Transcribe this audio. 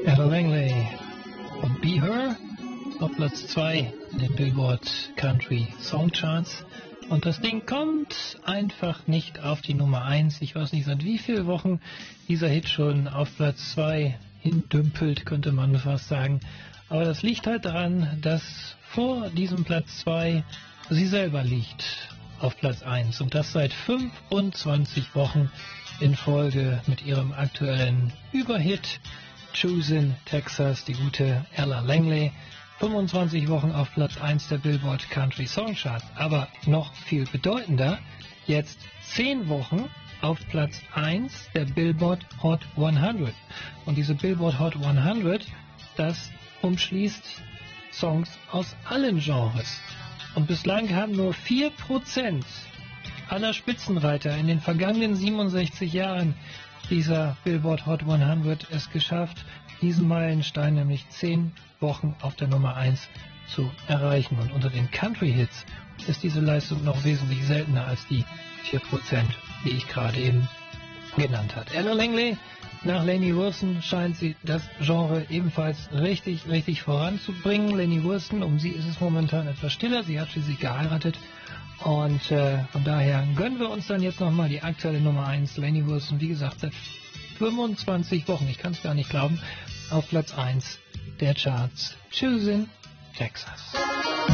Ella Langley und Be Her auf Platz 2 in den Billboard Country Song Charts. Und das Ding kommt einfach nicht auf die Nummer 1. Ich weiß nicht, seit wie vielen Wochen dieser Hit schon auf Platz 2 hindümpelt, könnte man fast sagen. Aber das liegt halt daran, dass vor diesem Platz 2 sie selber liegt auf Platz 1. Und das seit 25 Wochen in Folge mit ihrem aktuellen Überhit Choosing Texas, die gute Ella Langley. 25 Wochen auf Platz 1 der Billboard Country Song Chart. Aber noch viel bedeutender, jetzt 10 Wochen auf Platz 1 der Billboard Hot 100. Und diese Billboard Hot 100, das umschließt Songs aus allen Genres. Und bislang haben nur 4% aller Spitzenreiter in den vergangenen 67 Jahren dieser Billboard Hot 100 es geschafft, diesen Meilenstein, nämlich 10 Wochen auf der Nummer 1 zu erreichen. Und unter den Country-Hits ist diese Leistung noch wesentlich seltener als die 4%, die ich gerade eben genannt habe. Ella Langley, nach Lainey Wilson scheint sie das Genre ebenfalls richtig voranzubringen. Lainey Wilson, um sie ist es momentan etwas stiller. Sie hat schließlich geheiratet. Und von daher gönnen wir uns dann jetzt nochmal die aktuelle Nummer 1. Lainey Wilson, wie gesagt, seit 25 Wochen, ich kann es gar nicht glauben, auf Platz 1 der Charts. Choosing Texas.